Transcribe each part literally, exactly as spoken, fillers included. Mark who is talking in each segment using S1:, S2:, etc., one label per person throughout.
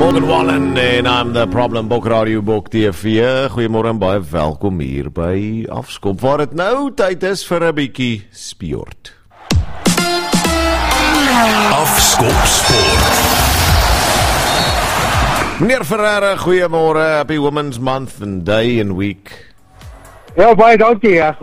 S1: Morgan Wallen en I'm the Problem Boek Radio Boek T V. Goeiemôre en baie welkom hier by Afskop, waar dit nou tyd is vir 'n bietjie sport.
S2: Afskop Sport.
S1: Meneer Ferreira, goeiemôre, happy Women's Month and Day and Week.
S3: Ja, baie dankie, ja.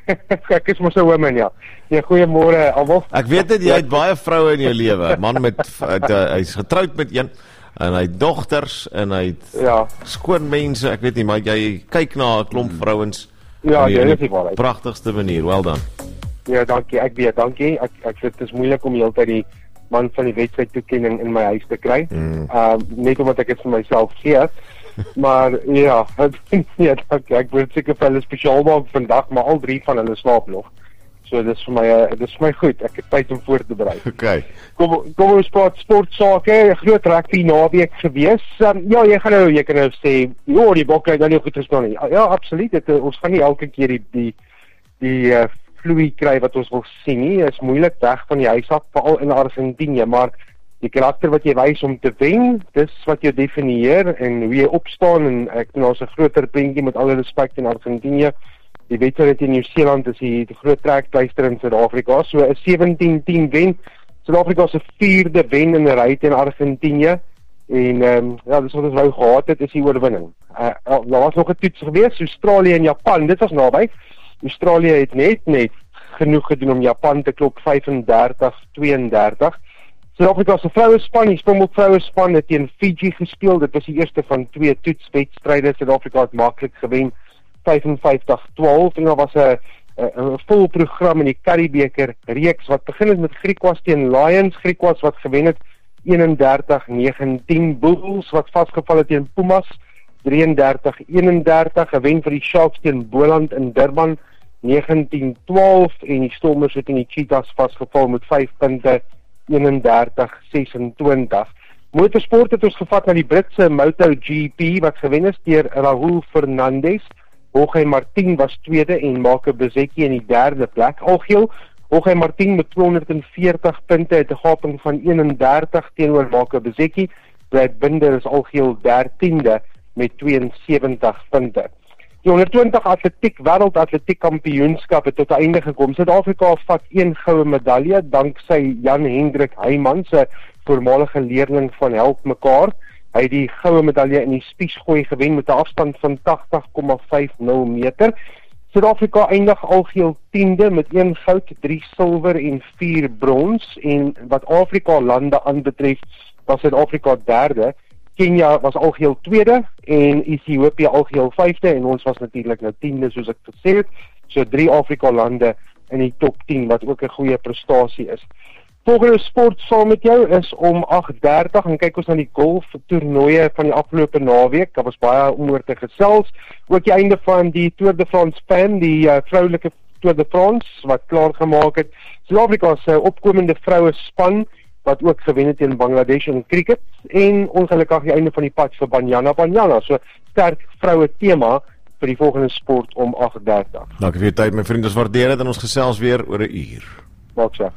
S3: Ek is mos 'n woman, ja. Ja, goeiemôre almal.
S1: Ek weet dit, jy het baie vroue in jou lewe. Man met, het, uh, hy's getroud met een, en hy het dogters, en hy het
S3: Ja.
S1: skoonmense, ek weet nie, maar jy kyk na 'n klomp vrouens
S3: Ja,
S1: in die-
S3: dit
S1: in
S3: is
S1: die
S3: die waarheid.
S1: pragtigste manier, well done.
S3: Ja, dankie. Ek weet, dankie. Ek ek vind dit is moeilik om heeltyd die man van die wedstryd toekenning in my huis te kry.
S1: Mm.
S3: Um net omdat ek dit vir myself gee. Maar ja, ja, dankie. Ek wil seker vir hulle spesiaal maak vandag, maar al drie van hulle slaap nog. So dis vir my uh, dis vir my goed. Ek het tyd om voor te berei.
S1: Okay.
S3: Kom kom ons praat sportsake. 'n Groot rugby naweek gewees. Um, ja, jy gaan nou jy kan nou sê, "Jo, die Bokke het nou nie goed gestaan nie." Ja, absoluut. Dit uh, ons gaan nie elke keer die die die uh, vloei kry wat ons wil sien nie. Is moeilik weg van die huis af, veral in Argentinië, maar die karakter wat jy wys om te wen, dis wat jou definieer en hoe jy opstaan, en ek doen ons 'n groter prentjie met alle respek in Argentinië. Die wedstryd in Nieu-Seeland is die groot trekpleister in Suid-Afrika. So 'n sewentien tien wen. Suid-Afrika se vierde wen in 'n ry teen Argentinië. En ehm um, ja, dis wat ons wou gehad het, is die oorwinning. Uh, uh, daar was nog 'n toets gewees, Australië en Japan. Dit was naby. Australië het net net genoeg gedoen om Japan te klop vyfendertig tweeëndertig. Suid-Afrika se vrouespan, die Springbok vrouespan het teen Fiji gespeel. Dit was die eerste van twee toetswedstryde. Suid-Afrika het maklik gewen vyfenvyftig twaalf, en daar was 'n 'n vol program in die Currie-beker reeks wat begin het met Griquas teen Lions, Griquas wat gewen het eenendertig negentien, Bulls wat vasgeval het teen Pumas drieëndertig eenendertig, gewen vir die Sharks teen Boland in Durban negentien twaalf, en die Stormers het in die Cheetahs vasgeval met vyf punte eenendertig sesentwintig. Motorsport het ons gevat na die Britse MotoGP wat gewen is deur Rahul Fernandez. Jorge Martin was tweede en Marco Bezzecchi in die derde plek. Algeheel, Jorge Martin met tweehonderdveertig punte het 'n gaping van eenendertig teenoor Marco Bezzecchi. Brad Binder is algeheel dertiende met tweeënsewentig punte. Die onder twintig atletiek wêreldatletiek kampioenskap het tot 'n einde gekom. Suid-Afrika vat een goue medalje danksy Jan Hendrik Heymans, 'n voormalige leerling van Help Mekaar. Hy het die goue medalje in die spiesgooi gewen met 'n afstand van agtig komma vyftig meter. Suid-Afrika eindig algeheel tiende met een goud, drie silwer en vier brons, en wat Afrika lande aanbetref, was Suid-Afrika derde. Kenia was algeheel tweede en Ethiopië algeheel vyfde, en ons was natuurlik nou tiende soos ek gesê het. So drie Afrika lande in die top tien, wat ook 'n goeie prestasie is. Volgende sport saam met jou is om agt dertig, en kyk ons na die golf toernooie van die afgelope naweek. Daar was baie om oor te gesels. Ook die einde van die Tour de France Span, die uh, vroulike Tour de France wat klaar gemaak het. Suid-Afrika se uh, opkomende vroue span wat ook gewen het teen Bangladesh in cricket, en ongelukkig die einde van die pad vir Banyana Banyana. So sterk vroue tema vir die volgende sport om agt dertig.
S1: Dankie vir die tyd, my vriend, ons waardeer dit, en ons gesels weer oor 'n uur.
S3: Maak so.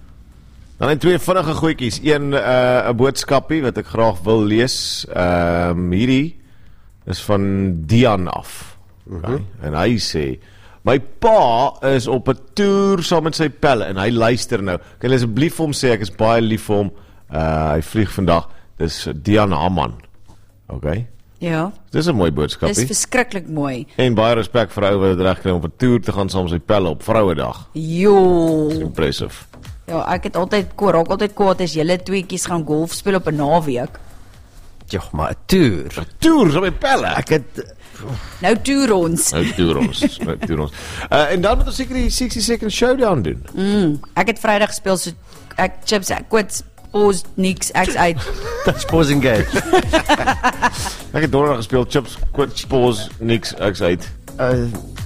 S1: Dan het twee vinnige goedjies. Een 'n uh, boodskapie wat ek graag wil lees. Ehm um, hierdie is van Dian af. Okay. Mm-hmm. En hy sê: "My pa is op 'n toer saam met sy pelle en hy luister nou. Kan jy asseblief vir hom sê ek is baie lief vir hom. Uh, hy vlieg vandag. Dis Dian Haman." Okay.
S4: Ja.
S1: Dis 'n mooi boodskapie.
S4: Dis verskriklik mooi.
S1: En baie respek vir ou wat dit reg kry om op 'n toer te gaan saam met sy pelle op Vrouedag.
S4: Jo.
S1: Impressive.
S4: Ja, ek het altyd raak altyd kwaad as julle tweetjies gaan golf speel op 'n naweek.
S5: Ja, maar 'n toer.
S1: 'n Toer saam met pelle.
S5: Ek het
S4: Nou toer ons.
S1: Nou toer ons, nou toer ons. Uh, en dan moet ons seker die sixty second showdown doen.
S4: Mm, ek het Vrydag gespeel, so ek chips, ek quits, pause, niks, ek's uit.
S5: touch, pause, engage.
S1: Ek het donderdag gespeel, chips, quit, pause, niks, ek's uit.
S5: Uh,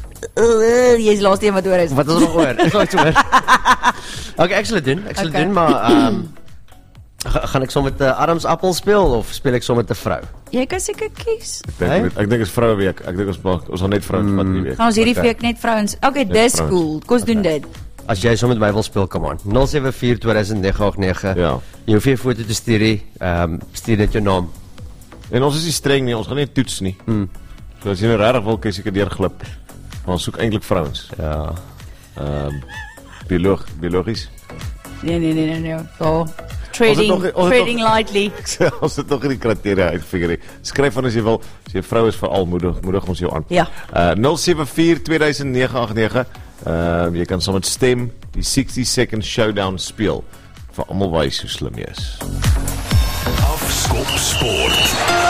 S4: Uh, jy is laaste een wat oor is.
S5: wat is er nog oor? Ek sal iets oor. Okay, ek sal dit doen. Ek sal
S4: Okay.
S5: dit doen, maar um, ga, gaan ek saam met 'n uh, Adams appel speel of speel ek saam met 'n vrou?
S4: Jy kan seker kies.
S1: Ek dink
S5: Hey?
S1: hey? ek dink is vroue week. Ek dink ons maak ons gaan net vrouens vat hierdie week.
S4: Gaan ons hierdie
S5: Okay.
S4: week net vrouens. Okay, dis
S1: vrouens.
S4: cool. Kom ons doen dit.
S5: As jy saam met my wil speel, kom aan. nul sewe vier twee nege agt nege.
S1: Ja.
S5: Jy hoef nie 'n foto te stuur nie. Ehm um, stuur net jou naam.
S1: En ons is nie streng nie, ons gaan nie toets nie. Hmm. So as jy nou regtig wil, kan jy seker deurglip. Maar ons soek eintlik vrouens.
S5: Ja.
S1: Ehm uh, biolog, biologies.
S4: Nee, nee, nee, nee, nee. So, trading,
S1: Ons het nog- ons het
S4: trading lightly.
S1: Ons het nog nie die kriteria uitgefigure. Skryf van as jy wil, as jy 'n vrou is veral moedig, moedig ons jou aan.
S4: Ja.
S1: Uh nul sewe vier twee nege agt nege. Ehm uh, jy kan sommer stem die sixty second showdown speel vir almal wys hoe slim jy is.
S2: Afskop Sport.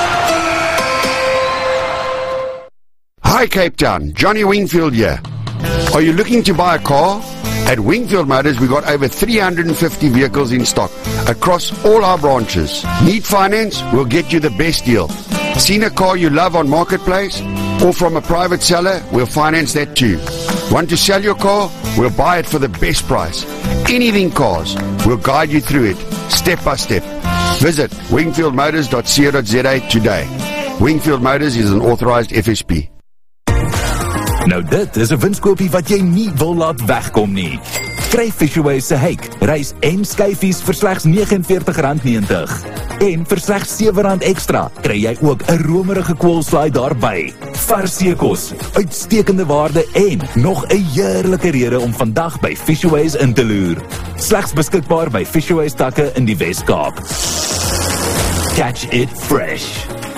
S6: Hi Cape Town, Johnny Wingfield here. Are you looking to buy a car? At Wingfield Motors, we've got over three hundred fifty vehicles in stock across all our branches. Need finance? We'll get you the best deal. Seen a car you love on Marketplace? Or from a private seller? We'll finance that too. Want to sell your car? We'll buy it for the best price. Anything cars, we'll guide you through it, step by step. Visit wingfield motors dot co dot za today. Wingfield Motors is an authorized F S P.
S2: Nou dit is 'n winskoopie wat jy nie wil laat wegkom nie. Kry Fisherways se hake, rys en skyfies vir slegs vyf nege negentig. En vir slegs sewe rand ekstra kry jy ook 'n romerige koolslaai daarby. Vars seekos, uitstekende waarde en nog 'n heerlike rede om vandag by Fisherways in te loer. Slegs beskikbaar by Fisherways takke in die Wes-Kaap. Catch it fresh.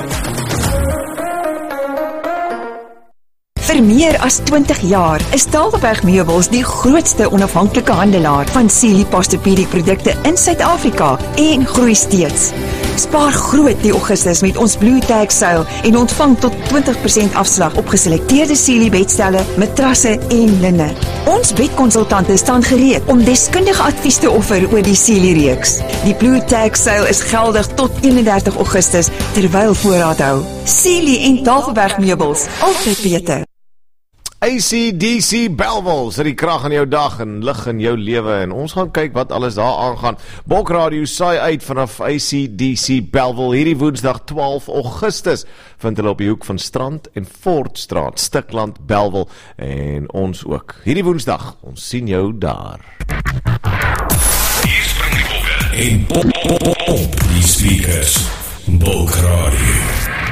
S7: Vir meer as twintig jaar is Tafelberg Meubels die grootste onafhanklike handelaar van Sealy Posturepedic produkte in Suid-Afrika en groei steeds. Spaar groot die Augustus met ons Blue Tag sale en ontvang tot twintig persent afslag op geselekteerde Sealy bedstelle, matrasse en linne. Ons bedkonsultante staan gereed om deskundige advies te offer oor die Sealy reeks. Die Blue Tag sale is geldig tot eenendertig Augustus terwyl voorraad hou. Sealy en Tafelberg Meubels, altyd beter.
S1: A C D C Bellville, sit die krag in jou dag en lig in jou lewe en ons gaan kyk wat alles daar aangaan. Bok Radio saai uit vanaf A C D C Bellville hierdie Woensdag twaalf Augustus. Vind hulle op die hoek van Strand en Fortstraat, Stikland, Bellville en ons ook. Hierdie Woensdag, ons sien jou daar.
S2: Hier spring die bokke en pop, pop, pop, die speakers. Bok Radio.